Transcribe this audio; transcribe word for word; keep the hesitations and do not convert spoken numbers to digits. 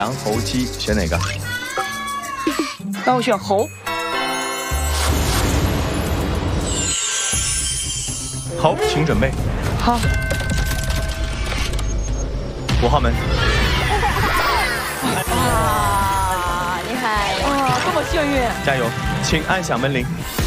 羊、猴、鸡，选哪个？ 那我选猴。 好，请准备。 好。 五号门。 哇，厉害！ 哇，这么幸运！ 加油，请按响门铃。